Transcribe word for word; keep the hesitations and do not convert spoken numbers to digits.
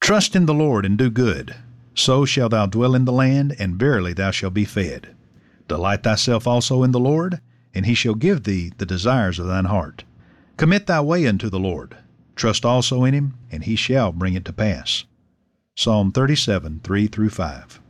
Trust in the Lord and do good, so shalt thou dwell in the land, and verily thou shalt be fed. Delight thyself also in the Lord, and he shall give thee the desires of thine heart. Commit thy way unto the Lord. Trust also in him, and he shall bring it to pass. Psalm thirty-seven, three through five.